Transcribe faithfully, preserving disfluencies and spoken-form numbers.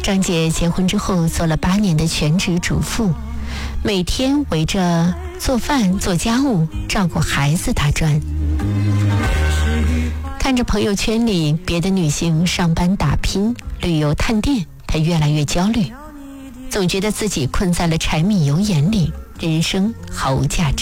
张姐结婚之后做了八年的全职主妇，每天围着做饭、做家务、照顾孩子打转。看着朋友圈里别的女性上班打拼、旅游探店，她越来越焦虑，总觉得自己困在了柴米油盐里，人生毫无价值。